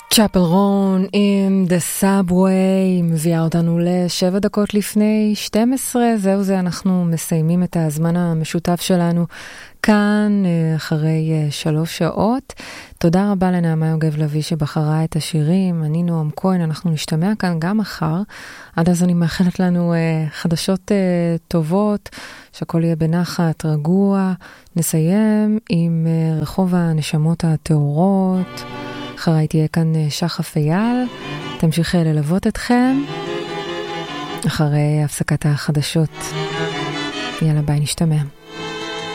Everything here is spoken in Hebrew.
צ'אפל רון in the subway מביאה אותנו ל7 דקות לפני 12. זהו זה, אנחנו מסיימים את הזמן המשותף שלנו כאן אחרי 3 שעות. תודה רבה לנעמה יוגב לוי שבחרה את השירים. אני נועם כהן, אנחנו נשתמע כאן גם מחר. עד אז אני מאחלת לנו חדשות טובות, שהכל יהיה בנחת, רגוע. נסיים עם רחוב הנשמות הטהורות. אחריי תהיה כאן שחף אייל, תמשיך ללוות אתכם אחרי הפסקת החדשות. יאללה ביי, נשתמע.